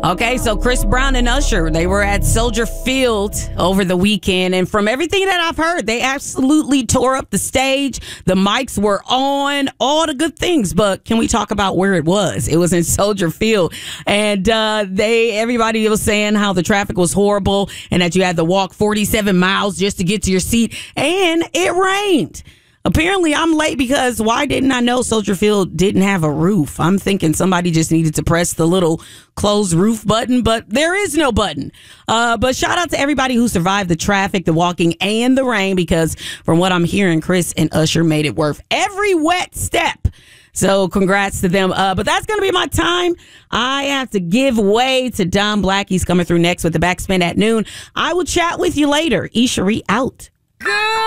Okay, so Chris Brown and Usher, they were at Soldier Field over the weekend. And from everything that I've heard, they absolutely tore up the stage. The mics were on, all the good things. But can we talk about where it was? It was in Soldier Field. And everybody was saying how the traffic was horrible and that you had to walk 47 miles just to get to your seat. And it rained. Apparently, I'm late because why didn't I know Soldier Field didn't have a roof? I'm thinking somebody just needed to press the little close roof button, but there is no button. But shout out to everybody who survived the traffic, the walking, and the rain, because from what I'm hearing, Chris and Usher made it worth every wet step. So congrats to them. But that's going to be my time. I have to give way to Don Black. He's coming through next with the Backspin at noon. I will chat with you later. Ishery out. Girl.